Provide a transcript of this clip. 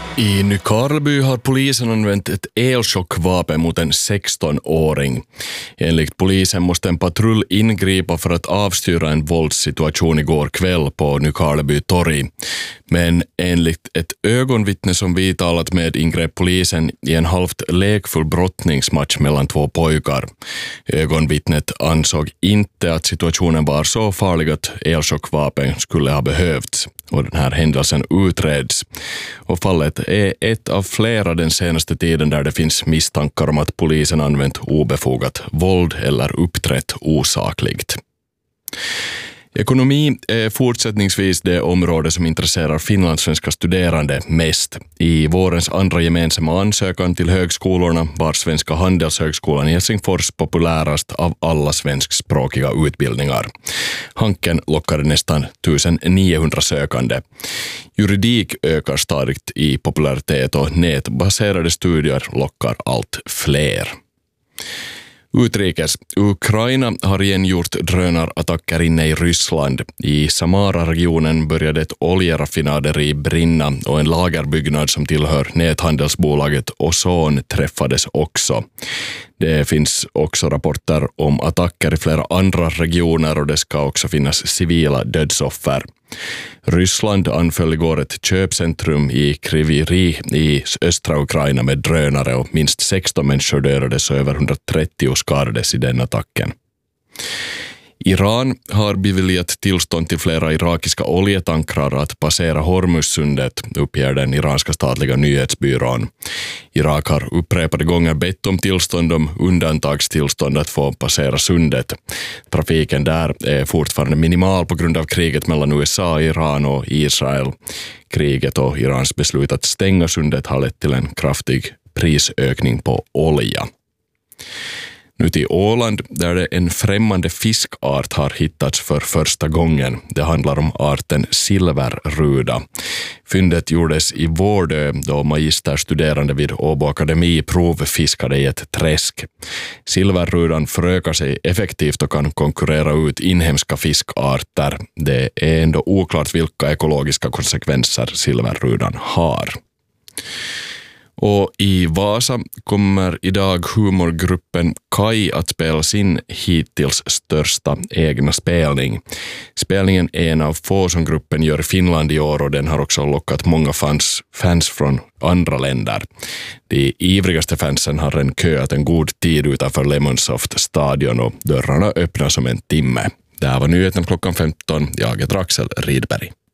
I Nykarleby har polisen använt ett elchockvapen mot en 16-åring. Enligt polisen måste en patrull ingripa för att avstyra en våldssituation igår kväll på Nykarleby torg. Men enligt ett ögonvittne som vi talat med ingrep polisen i en halvt lekfull brottningsmatch mellan två pojkar. Ögonvittnet ansåg inte att situationen var så farlig att elchockvapen skulle ha behövts. Och den här händelsen utreds. Och fallet är ett av flera den senaste tiden där det finns misstankar om att polisen använt obefogat våld eller uppträtt osakligt. Ekonomi är fortsättningsvis det område som intresserar finlandssvenska studerande mest. I vårens andra gemensamma ansökan till högskolorna var Svenska handelshögskolan i Helsingfors populärast av alla svenskspråkiga utbildningar. Hanken lockade nästan 1900 sökande. Juridik ökar starkt i popularitet och nätbaserade studier lockar allt fler. Utrikes. Ukraina har igen gjort drönarattacker inne i Ryssland. I Samara-regionen började ett oljeraffinaderi brinna och en lagerbyggnad som tillhör näthandelsbolaget Ozon träffades också. Det finns också rapporter om attacker i flera andra regioner och det ska också finnas civila dödsoffer. Ryssland anföll igår ett köpcentrum i Kryvyi i östra Ukraina med drönare och minst 16 människor dödades och över 130 skadades i den attacken. Iran har beviljat tillstånd till flera irakiska oljetankrar att passera Hormuzsundet, uppger den iranska statliga nyhetsbyrån. Irak har upprepade gånger bett om tillstånd om undantagstillstånd att få passera sundet. Trafiken där är fortfarande minimal på grund av kriget mellan USA, Iran och Israel. Kriget och Irans beslut att stänga sundet har lett till en kraftig prisökning på olja. Nu till Åland där det en främmande fiskart har hittats för första gången. Det handlar om arten silverruda. Fyndet gjordes i Vårdö då magisterstuderande vid Åbo Akademi provfiskade i ett träsk. Silverrudan förökar sig effektivt och kan konkurrera ut inhemska fiskarter. Det är ändå oklart vilka ekologiska konsekvenser silverrudan har. Och i Vasa kommer idag humorgruppen Kai att spela sin hittills största egna spelning. Spelningen är en av få som gruppen gör i Finland i år och den har också lockat många fans från andra länder. De ivrigaste fansen har en köat en god tid utanför Lemonsoft stadion och dörrarna öppnas om en timme. Det här var nyheten klockan 15. Jag heter Axel Rydberg.